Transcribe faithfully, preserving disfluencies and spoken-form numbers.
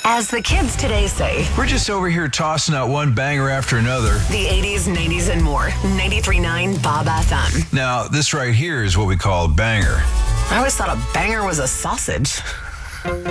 As the kids today say, We're just over here tossing out one banger after another. the eighties, nineties, and more. ninety-three point nine Bob F M. Now, this right here is what we call a banger. I always thought a banger was a sausage.